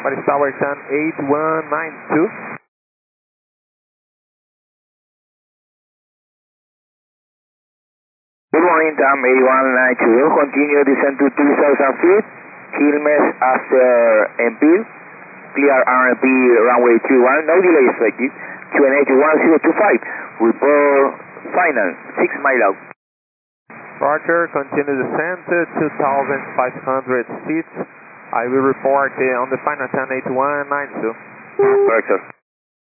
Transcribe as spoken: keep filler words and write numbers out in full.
Paris Tower, turn eight one nine two. Good morning, Tom eight one nine two. Continue descent to two thousand feet. Quilmes after M P. Clear R M P runway two one. No delay expected. Q N H one zero two five. Report final. six mile out. Roger, continue descent to two thousand five hundred feet. I will report uh, on the final turn eight one nine two. Roger.